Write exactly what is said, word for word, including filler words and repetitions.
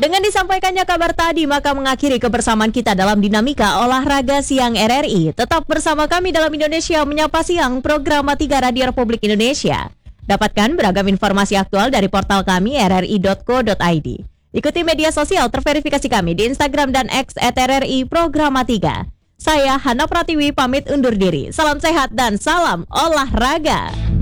Dengan disampaikannya kabar tadi, maka mengakhiri kebersamaan kita dalam Dinamika Olahraga Siang R R I. Tetap bersama kami dalam Indonesia Menyapa Siang, program tiga Radio Republik Indonesia. Dapatkan beragam informasi aktual dari portal kami r r i dot co dot i d. Ikuti media sosial terverifikasi kami di Instagram dan X at R R I Programa tiga. Saya Hana Pratiwi pamit undur diri. Salam sehat dan salam olahraga.